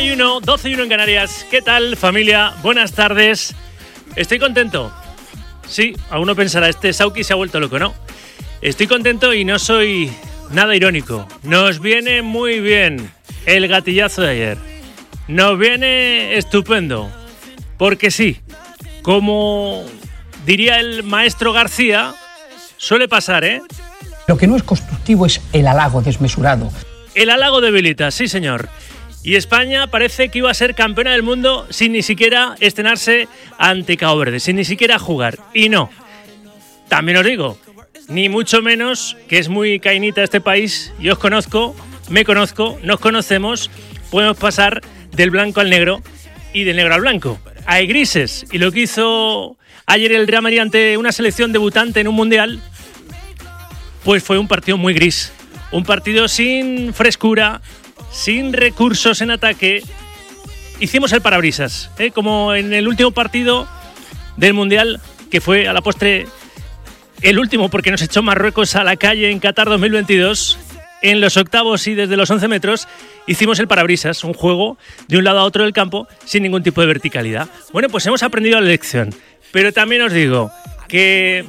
12:01 en Canarias. ¿Qué tal, familia? Buenas tardes. Estoy contento. Sí, alguno pensará, este Sauki se ha vuelto loco, ¿no? Estoy contento y no soy nada irónico. Nos viene muy bien el gatillazo de ayer. Nos viene estupendo. Porque sí, como diría el maestro García, suele pasar, ¿eh? Lo que no es constructivo es el halago desmesurado. El halago debilita, sí señor. Y España parece que iba a ser campeona del mundo sin ni siquiera estrenarse ante Cabo Verde, sin ni siquiera jugar. Y no. También os digo, ni mucho menos, que es muy cainita este país, y os conozco, me conozco, nos conocemos, podemos pasar del blanco al negro y del negro al blanco. Hay grises. Y lo que hizo ayer el Real Madrid ante una selección debutante en un mundial, pues fue un partido muy gris. Un partido sin frescura, sin recursos en ataque. Hicimos el parabrisas, como en el último partido del Mundial, que fue a la postre el último porque nos echó Marruecos a la calle en Qatar 2022. En los octavos y desde los 11 metros hicimos el parabrisas, un juego de un lado a otro del campo sin ningún tipo de verticalidad. Bueno, pues hemos aprendido la lección. Pero también os digo que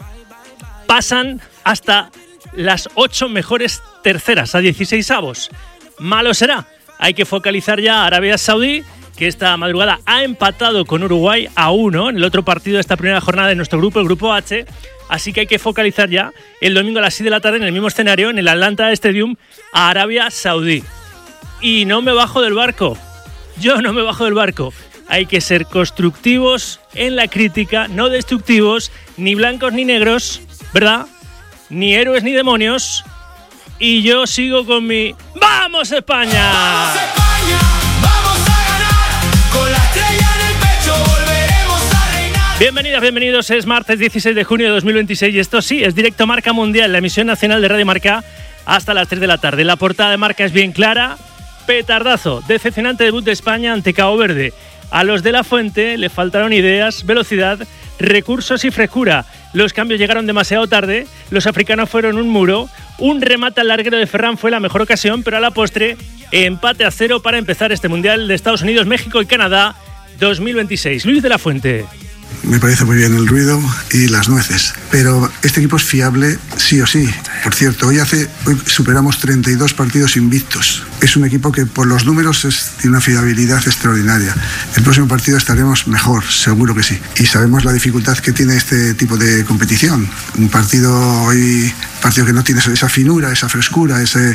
pasan hasta las 8 mejores terceras a 16avos. Malo será. Hay que focalizar ya a Arabia Saudí, que esta madrugada ha empatado con Uruguay a 1 en el otro partido de esta primera jornada de nuestro grupo, el grupo H. Así que hay que focalizar ya el domingo a las 6 de la tarde en el mismo escenario, en el Atlanta Stadium, a Arabia Saudí. Y no me bajo del barco. Yo no me bajo del barco. Hay que ser constructivos en la crítica, no destructivos, ni blancos ni negros, ¿verdad? Ni héroes ni demonios. Y yo sigo con mi ¡Vamos España! ¡Vamos España! ¡Vamos a ganar! Con la estrella en el pecho volveremos a reinar. Bienvenidas, bienvenidos. Es martes 16 de junio de 2026 y esto sí, es directo Marca Mundial, la emisión nacional de Radio Marca hasta las 3 de la tarde. La portada de Marca es bien clara. Petardazo, decepcionante debut de España ante Cabo Verde. A los de la Fuente le faltaron ideas, velocidad, recursos y frescura. Los cambios llegaron demasiado tarde, los africanos fueron un muro, un remate al larguero de Ferran fue la mejor ocasión, pero a la postre, empate a 0 para empezar este Mundial de Estados Unidos, México y Canadá 2026. Luis de la Fuente. Me parece muy bien el ruido y las nueces, pero este equipo es fiable sí o sí. Por cierto, hoy superamos 32 partidos invictos. Es un equipo que por los números tiene una fiabilidad extraordinaria. El próximo partido estaremos mejor, seguro que sí. Y sabemos la dificultad que tiene este tipo de competición. Un partido que no tiene esa finura, esa frescura, ese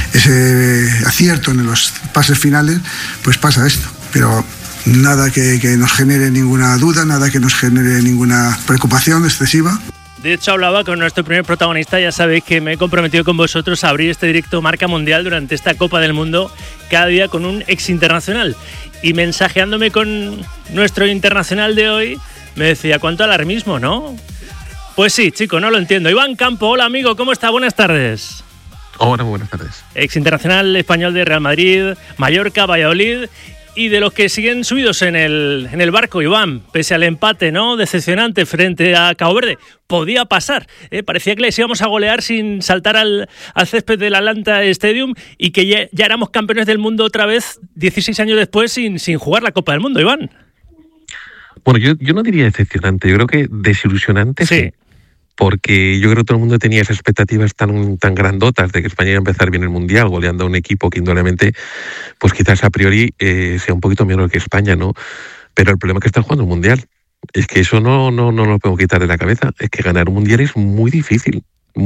acierto en los pases finales, pues pasa esto. Pero nada que nos genere ninguna duda, nada que nos genere ninguna preocupación excesiva. De hecho, hablaba con nuestro primer protagonista. Ya sabéis que me he comprometido con vosotros a abrir este directo Marca Mundial durante esta Copa del Mundo, cada día con un ex internacional. Y mensajeándome con nuestro internacional de hoy, me decía, ¿cuánto alarmismo, no? Pues sí, chico, no lo entiendo. Iván Campo, hola amigo, ¿cómo está? Buenas tardes. Hola, muy buenas tardes. Ex internacional español de Real Madrid, Mallorca, Valladolid. Y de los que siguen subidos en el barco, Iván, pese al empate, ¿no?, decepcionante frente a Cabo Verde, podía pasar. Parecía que les íbamos a golear sin saltar al césped del Atlanta Stadium y que ya éramos campeones del mundo otra vez 16 años después sin jugar la Copa del Mundo, Iván. Bueno, yo no diría decepcionante, yo creo que desilusionante sí. Porque yo creo que todo el mundo tenía esas expectativas tan grandotas de que España iba a empezar bien el Mundial, goleando a un equipo que indudablemente, pues quizás a priori sea un poquito menor que España, ¿no? Pero el problema es que están jugando el Mundial. Es que eso no lo puedo quitar de la cabeza. Es que ganar un Mundial es muy difícil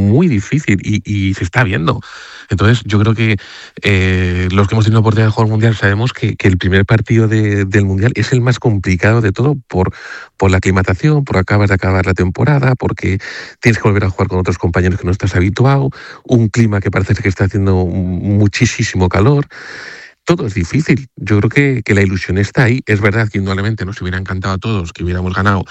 y se está viendo. Entonces yo creo que los que hemos tenido la oportunidad de jugar el Mundial sabemos que el primer partido del Mundial es el más complicado de todo por la aclimatación, por acabas de acabar la temporada, porque tienes que volver a jugar con otros compañeros que no estás habituado, un clima que parece que está haciendo muchísimo calor. Todo es difícil. Yo creo que la ilusión está ahí. Es verdad que indudablemente nos hubiera encantado a todos que hubiéramos ganado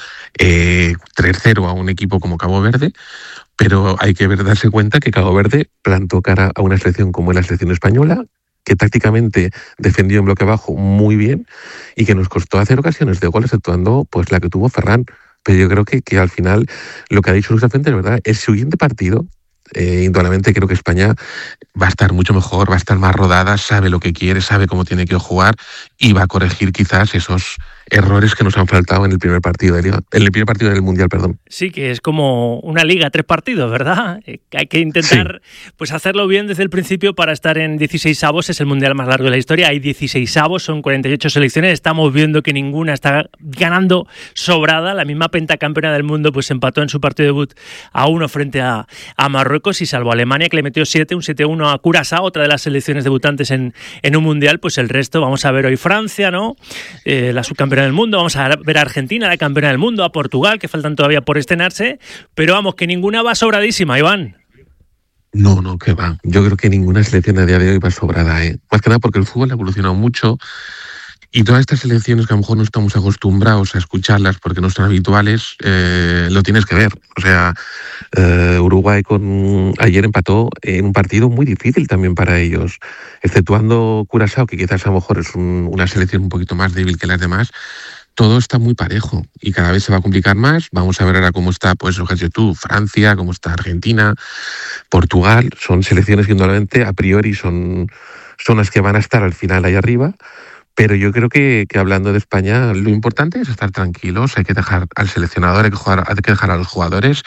3-0 a un equipo como Cabo Verde, pero hay que darse cuenta que Cabo Verde plantó cara a una selección como la selección española, que tácticamente defendió en bloque bajo muy bien y que nos costó hacer ocasiones de gol, exceptuando pues la que tuvo Ferran. Pero yo creo que al final lo que ha dicho Luis de la Fuente, es verdad, el siguiente partido indudablemente creo que España va a estar mucho mejor, va a estar más rodada, sabe lo que quiere, sabe cómo tiene que jugar y va a corregir quizás esos errores que nos han faltado en el primer partido de Liga, en el primer partido del Mundial, perdón. Sí, que es como una liga, 3 partidos, ¿verdad? Hay que intentar pues hacerlo bien desde el principio para estar en 16avos, es el Mundial más largo de la historia, hay 16avos, son 48 selecciones, estamos viendo que ninguna está ganando sobrada, la misma pentacampeona del mundo pues empató en su partido de debut a 1 frente a Marruecos y salvo Alemania que le metió 7-1 a Curazao, otra de las selecciones debutantes en un Mundial, pues el resto vamos a ver hoy Francia, ¿no? La subcampeona del mundo, vamos a ver a Argentina, la campeona del mundo, a Portugal, que faltan todavía por estrenarse, pero vamos, que ninguna va sobradísima, Iván. No, que va. Yo creo que ninguna selección a día de hoy va sobrada, ¿eh? Más que nada porque el fútbol ha evolucionado mucho y todas estas selecciones que a lo mejor no estamos acostumbrados a escucharlas porque no son habituales, lo tienes que ver. O sea, Uruguay ayer empató en un partido muy difícil también para ellos, exceptuando Curazao, que quizás a lo mejor es una selección un poquito más débil que las demás. Todo está muy parejo y cada vez se va a complicar más. Vamos a ver ahora cómo está, pues, Francia, cómo está Argentina, Portugal. Son selecciones que indudablemente a priori son las que van a estar al final ahí arriba. Pero yo creo que hablando de España, lo importante es estar tranquilos. Hay que dejar al seleccionador, hay que dejar a los jugadores.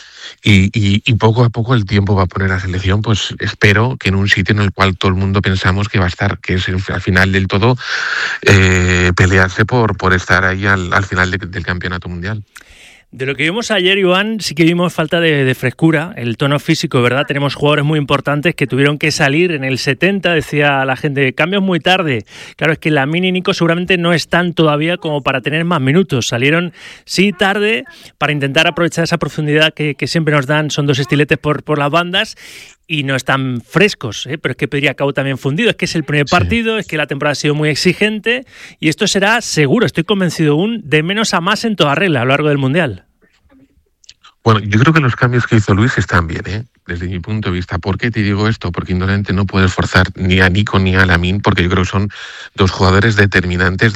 Y poco a poco el tiempo va a poner a la selección, pues espero que en un sitio en el cual todo el mundo pensamos que va a estar, que es al final del todo pelearse por estar ahí al final del campeonato mundial. De lo que vimos ayer, Iván, sí que vimos falta de frescura, el tono físico, ¿verdad? Tenemos jugadores muy importantes que tuvieron que salir en el 70, decía la gente, cambios muy tarde. Claro, es que Lamine y Nico seguramente no están todavía como para tener más minutos. Salieron, sí, tarde, para intentar aprovechar esa profundidad que siempre nos dan, son 2 estiletes por las bandas, y no están frescos, pero es que Pedri acabó también fundido, es que es el primer partido, es que la temporada ha sido muy exigente y esto será seguro, estoy convencido, de menos a más en toda regla a lo largo del Mundial. Bueno, yo creo que los cambios que hizo Luis están bien, desde mi punto de vista. ¿Por qué te digo esto? Porque indudablemente no puedes forzar ni a Nico ni a Lamine, porque yo creo que son 2 jugadores determinantes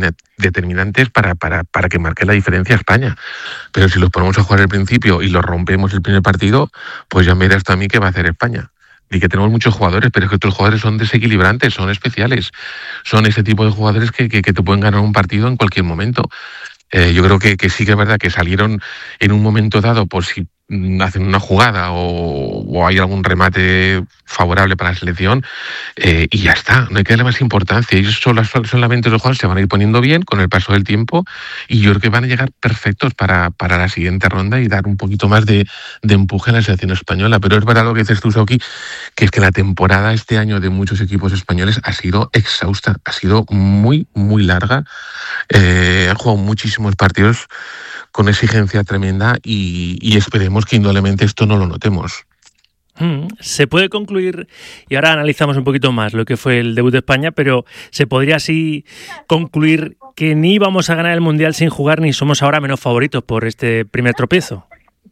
para que marque la diferencia a España. Pero si los ponemos a jugar al principio y los rompemos el primer partido, pues ya me dirás tú a mí qué va a hacer España. Y que tenemos muchos jugadores, pero es que otros jugadores son desequilibrantes, son especiales. Son ese tipo de jugadores que te pueden ganar un partido en cualquier momento. Yo creo que sí que es verdad que salieron en un momento dado por si hacen una jugada o hay algún remate favorable para la selección y ya está, no hay que darle más importancia. Ellos solamente los jugadores se van a ir poniendo bien con el paso del tiempo y yo creo que van a llegar perfectos para la siguiente ronda y dar un poquito más de empuje a la selección española. Pero es verdad lo que dices tú, Sauki, que es que la temporada este año de muchos equipos españoles ha sido exhausta, ha sido muy, muy larga. Han jugado muchísimos partidos con exigencia tremenda y esperemos que indudablemente esto no lo notemos. Se puede concluir, y ahora analizamos un poquito más lo que fue el debut de España, pero se podría así concluir que ni vamos a ganar el Mundial sin jugar ni somos ahora menos favoritos por este primer tropiezo.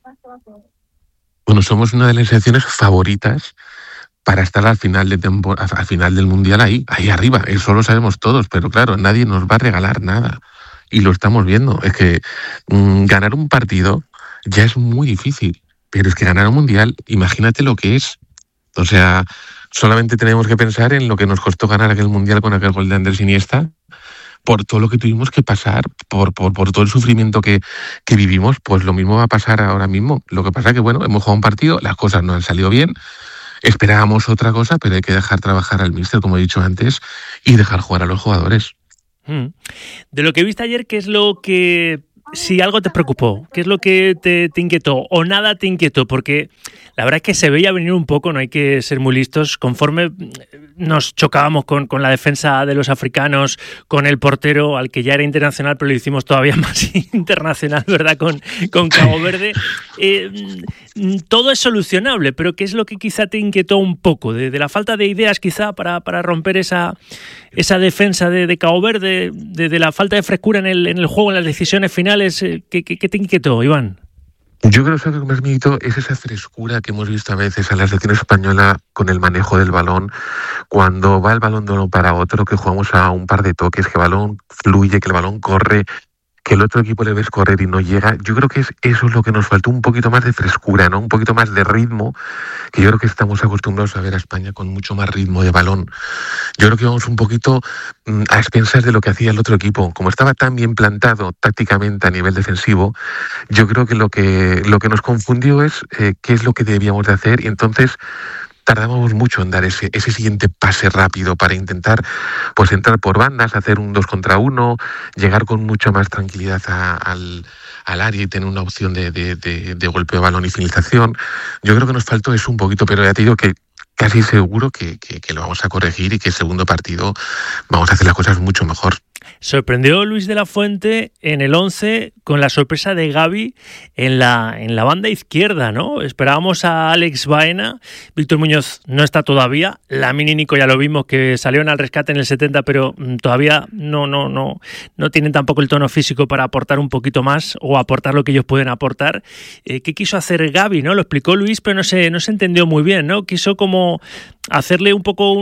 Bueno, somos una de las selecciones favoritas para estar al final del Mundial ahí arriba. Eso lo sabemos todos, pero claro, nadie nos va a regalar nada. Y lo estamos viendo. Es que ganar un partido ya es muy difícil, pero es que ganar un Mundial, imagínate lo que es. O sea, solamente tenemos que pensar en lo que nos costó ganar aquel Mundial con aquel gol de Andrés Iniesta, por todo lo que tuvimos que pasar, por todo el sufrimiento que vivimos, pues lo mismo va a pasar ahora mismo. Lo que pasa es que, bueno, hemos jugado un partido, las cosas no han salido bien, esperábamos otra cosa, pero hay que dejar trabajar al míster, como he dicho antes, y dejar jugar a los jugadores. De lo que viste ayer, ¿qué es lo que, si algo te preocupó, qué es lo que te inquietó o nada te inquietó? Porque la verdad es que se veía venir un poco, no hay que ser muy listos, conforme nos chocábamos con la defensa de los africanos, con el portero, al que ya era internacional, pero lo hicimos todavía más internacional, ¿verdad? Con Cabo Verde. Todo es solucionable, pero ¿qué es lo que quizá te inquietó un poco? De la falta de ideas quizá para romper esa defensa de Cabo Verde, de la falta de frescura en el juego, en las decisiones finales. ¿Qué te inquietó, Iván? Yo creo que lo que más me inquietó es esa frescura que hemos visto a veces a la selección española con el manejo del balón, cuando va el balón de uno para otro, que jugamos a un par de toques, que el balón fluye, que el balón corre. que el otro equipo le ves correr y no llega. Yo creo que eso es lo que nos faltó, un poquito más de frescura, ¿no? Un poquito más de ritmo, que yo creo que estamos acostumbrados a ver a España con mucho más ritmo de balón. Yo creo que vamos un poquito a expensas de lo que hacía el otro equipo. Como estaba tan bien plantado tácticamente a nivel defensivo, yo creo que lo que nos confundió es qué es lo que debíamos de hacer, y entonces tardábamos mucho en dar ese siguiente pase rápido para intentar pues entrar por bandas, hacer un 2 contra 1, llegar con mucha más tranquilidad al área y tener una opción de golpeo de balón y finalización. Yo creo que nos faltó eso un poquito, pero ya te digo que casi seguro que lo vamos a corregir y que el segundo partido vamos a hacer las cosas mucho mejor. Sorprendió Luis de la Fuente en el 11 con la sorpresa de Gavi en la banda izquierda, ¿no? Esperábamos a Alex Baena, Víctor Muñoz no está todavía, Lamine y Nico ya lo vimos que salieron al rescate en el 70, pero todavía no tienen tampoco el tono físico para aportar un poquito más o aportar lo que ellos pueden aportar. ¿Qué quiso hacer Gavi, no? Lo explicó Luis, pero no se entendió muy bien, ¿no? Quiso como hacerle un poco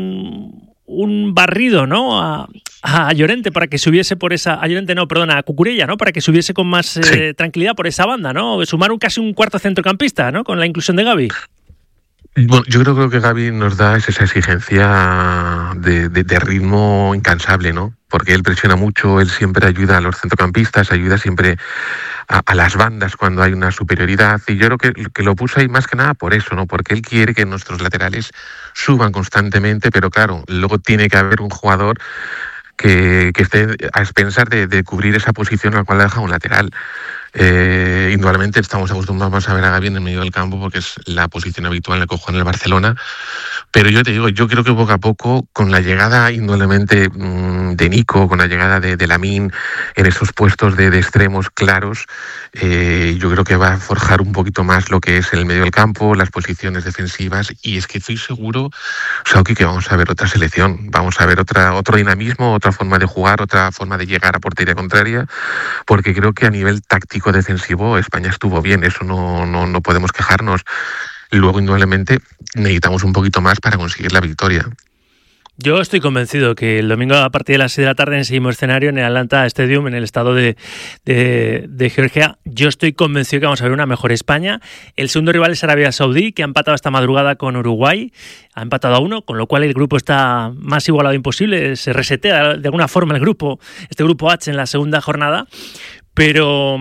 un barrido, ¿no? A Llorente para que subiese por esa... a Cucurella, ¿no? Para que subiese con más tranquilidad por esa banda, ¿no? Sumar casi un cuarto centrocampista, ¿no? Con la inclusión de Gavi. Bueno, yo creo que Gavi nos da esa exigencia de ritmo incansable, ¿no? Porque él presiona mucho, él siempre ayuda a los centrocampistas, ayuda siempre a las bandas cuando hay una superioridad, y yo creo que lo puso ahí más que nada por eso, ¿no? Porque él quiere que nuestros laterales suban constantemente, pero claro, luego tiene que haber un jugador que esté a expensas de cubrir esa posición a la cual deja un lateral. Indudablemente estamos acostumbrados a ver a Gavi en el medio del campo porque es la posición habitual en la que juega en el Barcelona, pero yo te digo, yo creo que poco a poco, con la llegada indudablemente de Nico, con la llegada de Lamine en esos puestos de extremos claros, yo creo que va a forjar un poquito más lo que es el medio del campo, las posiciones defensivas, y es que estoy seguro, Sauki, que vamos a ver otra selección, vamos a ver otro dinamismo, otra forma de jugar, otra forma de llegar a portería contraria, porque creo que a nivel táctico defensivo España estuvo bien, eso no podemos quejarnos. Luego, indudablemente, necesitamos un poquito más para conseguir la victoria. Yo estoy convencido que el domingo a partir de las 6 de la tarde en ese mismo escenario, en el Atlanta Stadium, en el estado de Georgia, yo estoy convencido que vamos a ver una mejor España. El segundo rival es Arabia Saudí, que ha empatado esta madrugada con Uruguay, ha empatado a 1, con lo cual el grupo está más igualado imposible, se resetea de alguna forma el grupo, este grupo H en la segunda jornada, pero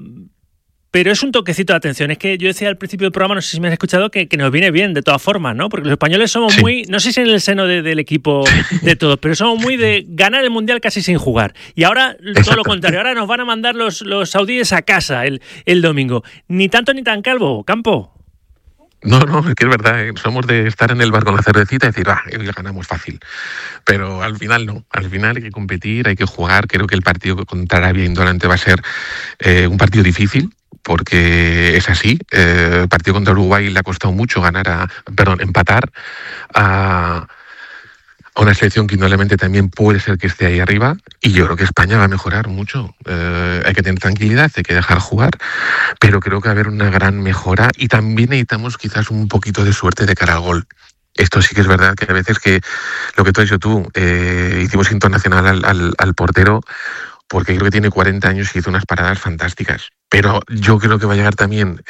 es un toquecito de atención. Es que yo decía al principio del programa, no sé si me has escuchado, que nos viene bien de todas formas, ¿no? Porque los españoles somos muy, no sé si en el seno del equipo de todos, pero somos muy de ganar el Mundial casi sin jugar. Y ahora todo lo contrario, ahora nos van a mandar los saudíes a casa el domingo. Ni tanto ni tan calvo, Campo. No, es que es verdad, somos de estar en el bar con la cervecita y decir, hoy ganamos fácil. Pero al final no, al final hay que competir, hay que jugar. Creo que el partido contra Arabia indudablemente va a ser un partido difícil, porque es así. El partido contra Uruguay le ha costado mucho empatar a una selección que indudablemente también puede ser que esté ahí arriba, y yo creo que España va a mejorar mucho. Hay que tener tranquilidad, hay que dejar jugar, pero creo que va a haber una gran mejora, y también necesitamos quizás un poquito de suerte de cara al gol. Esto sí que es verdad, que a veces que lo que tú has dicho tú, hicimos internacional al portero, porque creo que tiene 40 años y hizo unas paradas fantásticas, pero yo creo que va a llegar también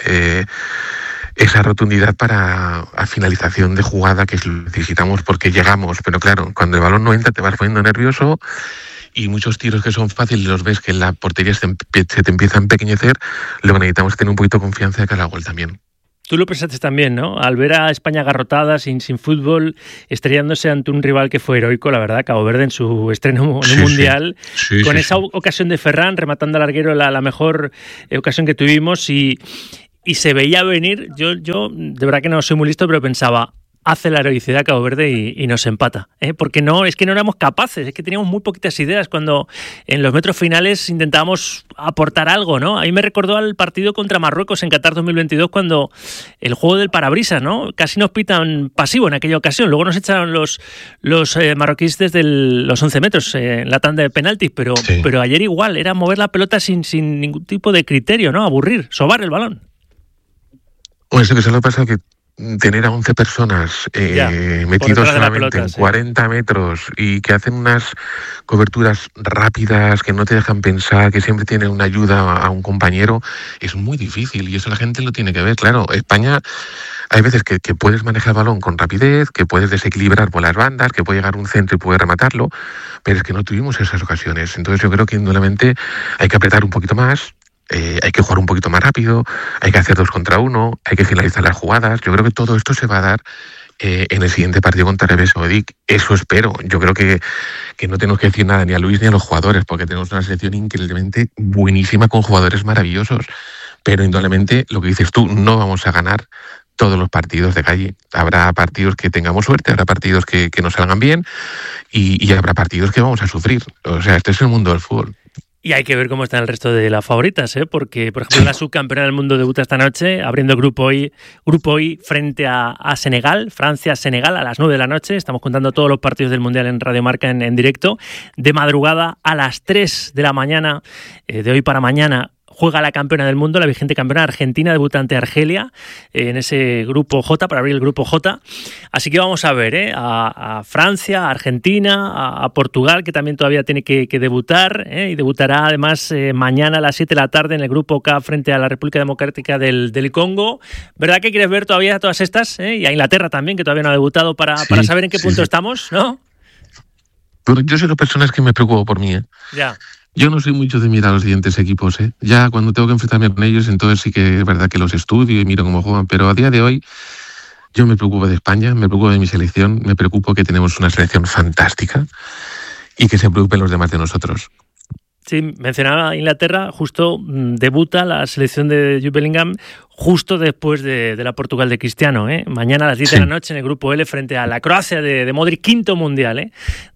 esa rotundidad para a finalización de jugada, que necesitamos, porque llegamos, pero claro, cuando el balón no entra te vas poniendo nervioso, y muchos tiros que son fáciles los ves que en la portería se te empieza a empequeñecer. Lo que necesitamos es tener un poquito de confianza de cara al gol también. Tú lo pensaste también, ¿no? Al ver a España agarrotada, sin fútbol, estrellándose ante un rival que fue heroico, la verdad, Cabo Verde en su estreno en un Mundial, con esa ocasión de Ferran, rematando al larguero, la mejor ocasión que tuvimos, y se veía venir. Yo de verdad que no soy muy listo, pero pensaba, hace la heroicidad Cabo Verde y nos empata, porque es que no éramos capaces, es que teníamos muy poquitas ideas cuando en los metros finales intentábamos aportar algo, ¿no? A mí me recordó al partido contra Marruecos en Qatar 2022, cuando el juego del parabrisas, ¿no? Casi nos pitan pasivo en aquella ocasión, luego nos echaron los marroquíes desde los 11 metros en la tanda de penaltis, pero ayer igual, era mover la pelota sin ningún tipo de criterio, ¿no? Aburrir, sobar el balón. Bueno, eso que se lo pasa que tener a 11 personas metidos solamente en 40 metros y que hacen unas coberturas rápidas, que no te dejan pensar, que siempre tienen una ayuda a un compañero, es muy difícil y eso la gente lo tiene que ver. Claro, España hay veces que puedes manejar el balón con rapidez, que puedes desequilibrar por las bandas, que puede llegar un centro y puedes rematarlo, pero es que no tuvimos esas ocasiones. Entonces yo creo que indudablemente hay que apretar un poquito más, hay que jugar un poquito más rápido, hay que hacer 2 contra 1, hay que finalizar las jugadas. Yo creo que todo esto se va a dar en el siguiente partido contra Arabia Saudí. Eso espero. Yo creo que no tenemos que decir nada ni a Luis ni a los jugadores, porque tenemos una selección increíblemente buenísima con jugadores maravillosos. Pero indudablemente, lo que dices tú, no vamos a ganar todos los partidos de calle. Habrá partidos que tengamos suerte, habrá partidos que nos salgan bien y habrá partidos que vamos a sufrir. O sea, este es el mundo del fútbol. Y hay que ver cómo están el resto de las favoritas, porque, por ejemplo, la subcampeona del mundo debuta esta noche, abriendo grupo I frente a Senegal, Francia-Senegal, a las 9 de la noche. Estamos contando todos los partidos del Mundial en Radio Marca en directo. De madrugada, a las 3 de la mañana, de hoy para mañana, juega la campeona del mundo, la vigente campeona Argentina, debuta ante Argelia en ese grupo J, para abrir el grupo J. Así que vamos a ver a Francia, a Argentina, a Portugal, que también todavía tiene que debutar, y debutará además mañana a las 7 de la tarde en el grupo K frente a la República Democrática del Congo. ¿Verdad que quieres ver todavía todas estas? Y a Inglaterra también, que todavía no ha debutado, para saber en qué punto estamos, ¿no? Pero yo soy las personas que me preocupo por mí, Ya. Yo no soy mucho de mirar a los siguientes equipos, Ya cuando tengo que enfrentarme con ellos, entonces sí que es verdad que los estudio y miro cómo juegan, pero a día de hoy yo me preocupo de España, me preocupo de mi selección, me preocupo que tenemos una selección fantástica y que se preocupen los demás de nosotros. Sí, mencionaba Inglaterra, justo debuta la selección de Jude Bellingham justo después de la Portugal de Cristiano, mañana a las 10 de la noche en el grupo L frente a la Croacia de Modric, quinto mundial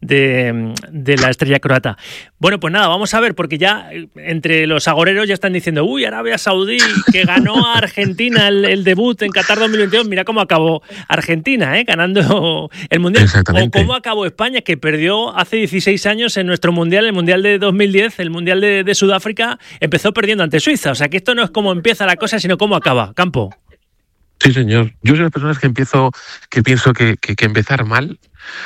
de la estrella croata. Bueno, pues nada, vamos a ver, porque ya entre los agoreros ya están diciendo, Arabia Saudí, que ganó a Argentina el debut en Qatar 2022, mira cómo acabó Argentina, ganando el mundial. O cómo acabó España, que perdió hace 16 años en nuestro mundial, el mundial de 2010, el mundial de Sudáfrica, empezó perdiendo ante Suiza. O sea que esto no es cómo empieza la cosa, sino cómo acaba. Campo. Sí, señor. Yo soy de las personas que pienso que empezar mal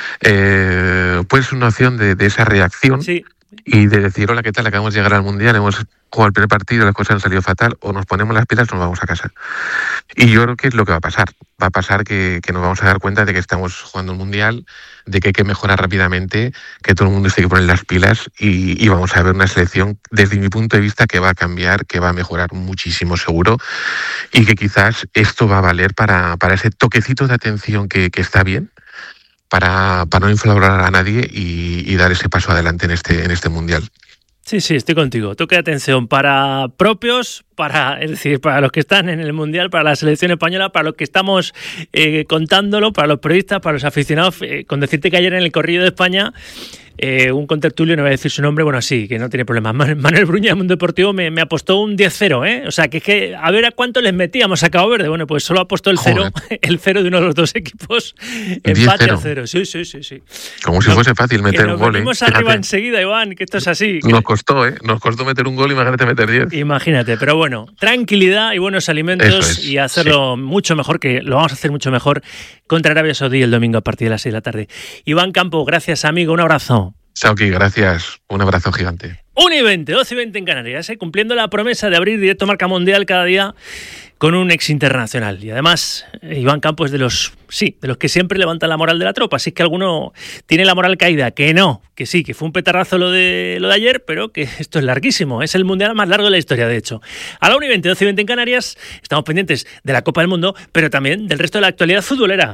puede ser una opción de esa reacción. Sí. Y de decir, hola, ¿qué tal? Acabamos de llegar al Mundial, hemos jugado el primer partido, las cosas han salido fatal, o nos ponemos las pilas o nos vamos a casa. Y yo creo que es lo que va a pasar. Va a pasar que nos vamos a dar cuenta de que estamos jugando un Mundial, de que hay que mejorar rápidamente, que todo el mundo se tiene que poner las pilas y vamos a ver una selección, desde mi punto de vista, que va a cambiar, que va a mejorar muchísimo seguro y que quizás esto va a valer para ese toquecito de atención que está bien, para no infravalorar a nadie y dar ese paso adelante en este Mundial. Sí, estoy contigo. Toque de atención para propios, es decir, para los que están en el Mundial, para la selección española, para los que estamos contándolo, para los periodistas, para los aficionados. Con decirte que ayer en el Corrillo de España, un contertulio, no voy a decir su nombre, bueno, sí, que no tiene problema, Manuel Bruña, del Mundo Deportivo, me apostó un 10-0, O sea, que a ver a cuánto les metíamos a Cabo Verde. Bueno, pues solo apostó el 0 de uno de los dos equipos. Empate a 0. Sí. Como si fuese fácil meter un gol. Nos venimos arriba enseguida, Iván, que esto es así. Nos costó meter un gol, imagínate meter 10. Imagínate, pero bueno, tranquilidad y buenos alimentos y hacerlo mucho mejor, que lo vamos a hacer mucho mejor contra Arabia Saudí el domingo a partir de las 6 de la tarde. Iván Campo, gracias, amigo, un abrazo. Sauki, gracias. Un abrazo gigante. 1:20, 12:20 en Canarias, cumpliendo la promesa de abrir directo Marca Mundial cada día con un ex internacional. Y además, Iván Campo es de los que siempre levantan la moral de la tropa. Así que alguno tiene la moral caída, que no, que sí, que fue un petardazo lo de ayer, pero que esto es larguísimo. Es el mundial más largo de la historia, de hecho. A la 1:20, 12:20 en Canarias, estamos pendientes de la Copa del Mundo, pero también del resto de la actualidad futbolera.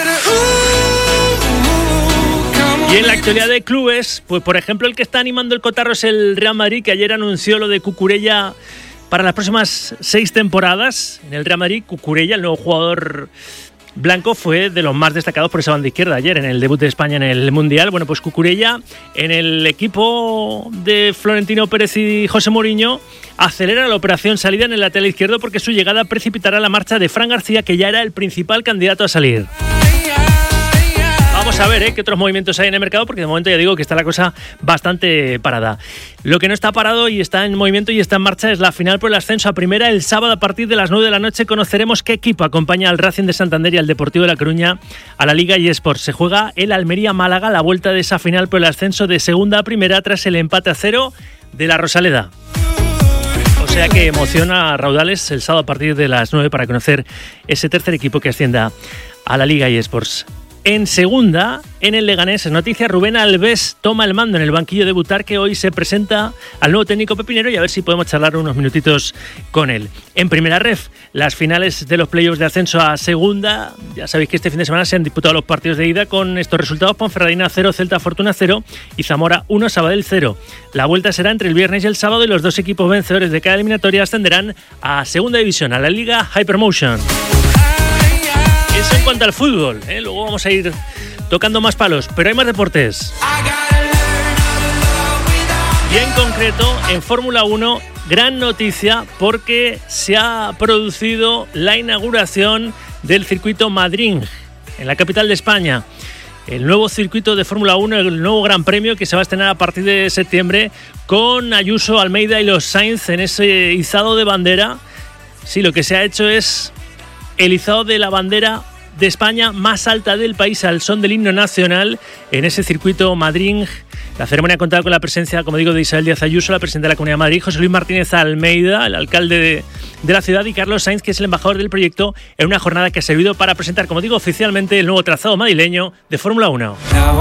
Y en la actualidad de clubes, pues por ejemplo el que está animando el cotarro es el Real Madrid, que ayer anunció lo de Cucurella para las próximas 6 temporadas. En el Real Madrid, Cucurella, el nuevo jugador blanco, fue de los más destacados por esa banda izquierda ayer en el debut de España en el Mundial. Bueno, pues Cucurella en el equipo de Florentino Pérez y José Mourinho acelera la operación salida en el lateral izquierdo, porque su llegada precipitará la marcha de Fran García, que ya era el principal candidato a salir. Vamos Vamos a ver qué otros movimientos hay en el mercado, porque de momento ya digo que está la cosa bastante parada. Lo que no está parado y está en movimiento y está en marcha es la final por el ascenso a primera. El sábado a partir de las 9 de la noche conoceremos qué equipo acompaña al Racing de Santander y al Deportivo de La Coruña a la Liga eSports. Se juega el Almería-Málaga, la vuelta de esa final por el ascenso de segunda a primera tras el empate a 0 de la Rosaleda. O sea que emociona a raudales el sábado a partir de las 9 para conocer ese tercer equipo que ascienda a la Liga eSports. En segunda, en el Leganés, es noticia, Rubén Alves toma el mando en el banquillo de Butarque. Hoy se presenta al nuevo técnico pepinero y a ver si podemos charlar unos minutitos con él. En primera ref, las finales de los playoffs de ascenso a segunda. Ya sabéis que este fin de semana se han disputado los partidos de ida con estos resultados: Ponferradina 0, Celta Fortuna 0 y Zamora 1, Sabadell 0. La vuelta será entre el viernes y el sábado y los dos equipos vencedores de cada eliminatoria ascenderán a segunda división, a la Liga Hypermotion. Eso en cuanto al fútbol, Luego vamos a ir tocando más palos, pero hay más deportes. Y en concreto, en Fórmula 1, gran noticia porque se ha producido la inauguración del circuito Madrid, en la capital de España. El nuevo circuito de Fórmula 1, el nuevo Gran Premio que se va a estrenar a partir de septiembre con Ayuso, Almeida y los Sainz en ese izado de bandera. Sí, lo que se ha hecho es el izado de la bandera de España más alta del país al son del himno nacional en ese circuito Madrid. La ceremonia ha contado con la presencia, como digo, de Isabel Díaz Ayuso, la presidenta de la Comunidad de Madrid, José Luis Martínez Almeida, el alcalde de la ciudad, y Carlos Sainz, que es el embajador del proyecto, en una jornada que ha servido para presentar, como digo, oficialmente el nuevo trazado madrileño de Fórmula 1.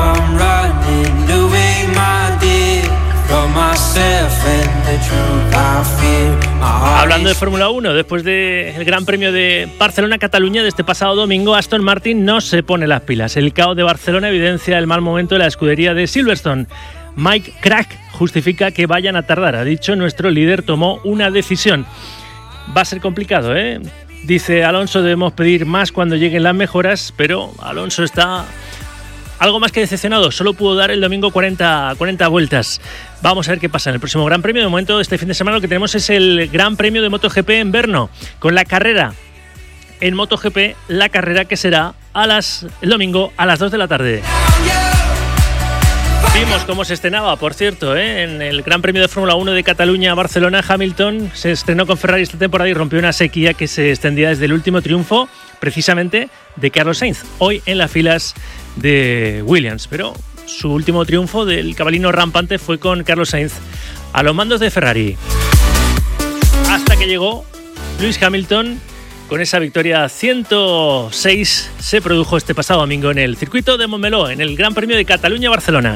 Hablando de Fórmula 1, después del Gran Premio de Barcelona-Cataluña de este pasado domingo, Aston Martin no se pone las pilas. El caos de Barcelona evidencia el mal momento de la escudería de Silverstone. Mike Crack justifica que vayan a tardar. Ha dicho: nuestro líder tomó una decisión. Va a ser complicado, Dice Alonso: debemos pedir más cuando lleguen las mejoras, pero Alonso está algo más que decepcionado. Solo pudo dar el domingo 40 vueltas. Vamos a ver qué pasa en el próximo Gran Premio. De momento, este fin de semana lo que tenemos es el Gran Premio de MotoGP en Brno, con la carrera en MotoGP, la carrera que será el domingo a las 2 de la tarde. Vimos cómo se estrenaba, por cierto, en el Gran Premio de Fórmula 1 de Cataluña-Barcelona. Hamilton se estrenó con Ferrari esta temporada y rompió una sequía que se extendía desde el último triunfo, precisamente, de Carlos Sainz, hoy en las filas de Williams. Pero su último triunfo del cabalino rampante fue con Carlos Sainz a los mandos de Ferrari. Hasta que llegó Lewis Hamilton con esa victoria 106, se produjo este pasado domingo en el circuito de Montmeló, en el Gran Premio de Cataluña-Barcelona.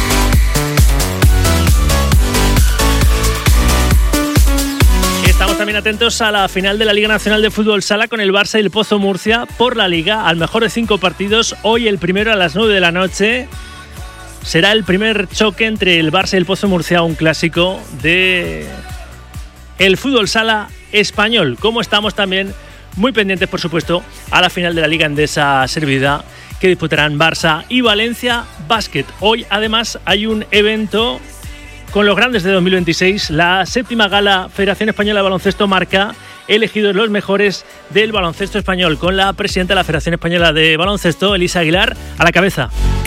Estamos también atentos a la final de la Liga Nacional de Fútbol Sala con el Barça y el Pozo Murcia por la Liga, al mejor de 5 partidos. Hoy el primero a las 9 de la noche. Será el primer choque entre el Barça y el Pozo Murcia, un clásico de el fútbol sala español. Como estamos también muy pendientes, por supuesto, a la final de la Liga Endesa servida que disputarán Barça y Valencia Basket. Hoy, además, hay un evento con los grandes de 2026, la 7ª Gala Federación Española de Baloncesto Marca, elegidos los mejores del baloncesto español, con la presidenta de la Federación Española de Baloncesto, Elisa Aguilar, a la cabeza.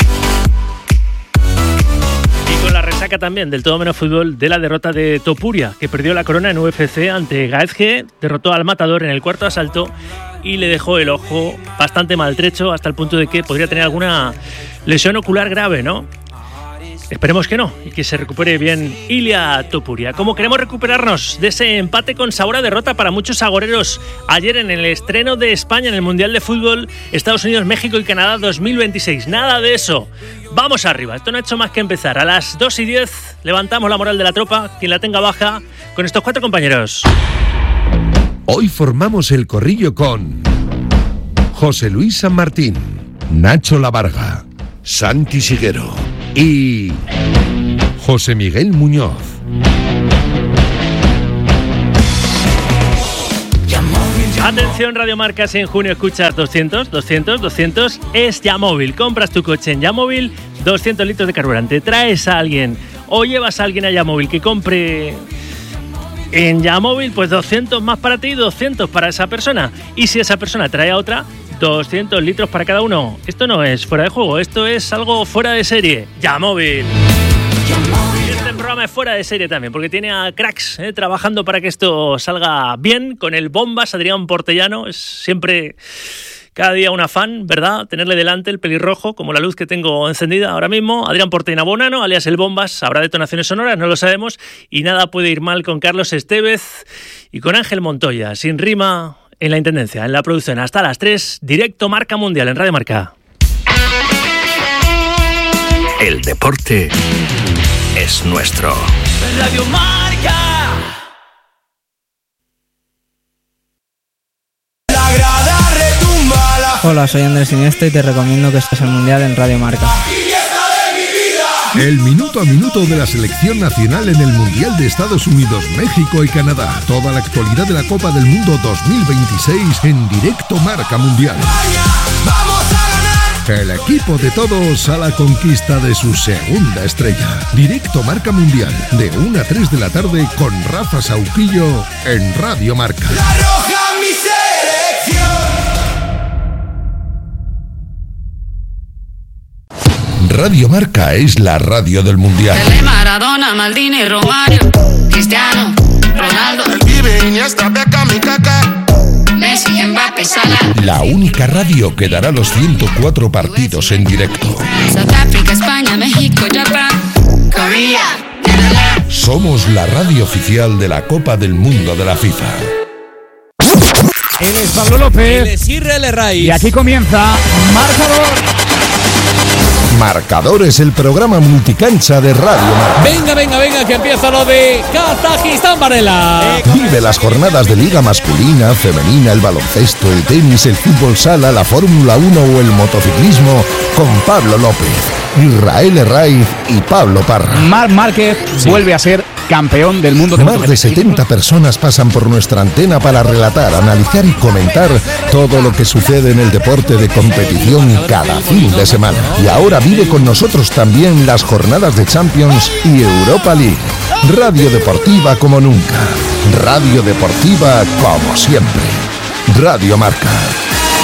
Y con la resaca también del todo menos fútbol de la derrota de Topuria, que perdió la corona en UFC ante Gaethje, derrotó al Matador en el cuarto asalto y le dejó el ojo bastante maltrecho, hasta el punto de que podría tener alguna lesión ocular grave, ¿no? Esperemos que no, y que se recupere bien Ilia Topuria. Como queremos recuperarnos de ese empate con sabor a derrota para muchos agoreros ayer en el estreno de España en el Mundial de Fútbol Estados Unidos, México y Canadá 2026. Nada de eso. Vamos arriba. Esto no ha hecho más que empezar. A las 2:10 levantamos la moral de la tropa, quien la tenga baja, con estos 4 compañeros. Hoy formamos el corrillo con José Luis San Martín, Nacho Lavarga, Santi Siguero y José Miguel Muñoz. Atención, Radio Marca, si en junio escuchas 200, es Yamóvil. Compras tu coche en Yamóvil, 200 litros de carburante. Traes a alguien o llevas a alguien a Yamóvil que compre en Yamóvil, pues 200 más para ti y 200 para esa persona. Y si esa persona trae a otra, 200 litros para cada uno. Esto no es fuera de juego, esto es algo fuera de serie. Yamóvil. Y este programa es fuera de serie también, porque tiene a cracks trabajando para que esto salga bien. Con el Bombas, Adrián Portellano, es siempre... Cada día un afán, ¿verdad? Tenerle delante el pelirrojo, como la luz que tengo encendida ahora mismo. Adrián Portellano Bonano, alias el Bombas. Habrá detonaciones sonoras, no lo sabemos. Y nada puede ir mal con Carlos Estevez y con Ángel Montoya. Sin rima en la intendencia, en la producción. Hasta las 3, directo Marca Mundial en Radio Marca. El deporte es nuestro. Radio Marca. La grada retumba la Hola, soy Andrés Iniesta y te recomiendo que estés al Mundial en Radio Marca. fiesta de mi vida. El minuto a minuto de la selección nacional en el Mundial de Estados Unidos, México y Canadá. Toda la actualidad de la Copa del Mundo 2026 en directo Marca Mundial. Vamos a ganar. El equipo de todos a la conquista de su segunda estrella. Directo Marca Mundial, de 1 a 3 de la tarde con Rafa Sauquillo en Radio Marca. La roja mi selección. Radio Marca es la radio del Mundial. Pelé, Maradona, Maldini, Romario, Cristiano, Ronaldo, El Pibe, Iniesta, Beckham y Kaká. Messi, Mbappé, Salah, La única radio que dará los 104 partidos en directo. South Africa, España, México, Japón, Corea, Netherlands. Somos la radio oficial de la Copa del Mundo de la FIFA. Él es Pablo López. Y aquí comienza Marcador. Marcador es el programa multicancha de Radio Marca. Venga, que empieza lo de Kazajistán, Varela. Vive las jornadas de Liga masculina, femenina, el baloncesto, el tenis, el fútbol sala, la Fórmula 1 o el motociclismo con Pablo López, Israel Herraiz y Pablo Parra. Marc Márquez vuelve a ser campeón del mundo de Más de motociclismo. 70 personas pasan por nuestra antena para relatar, analizar y comentar todo lo que sucede en el deporte de competición cada fin de semana. Y ahora vive con nosotros también las jornadas de Champions y Europa League. Radio deportiva como nunca. Radio deportiva como siempre. Radio Marca.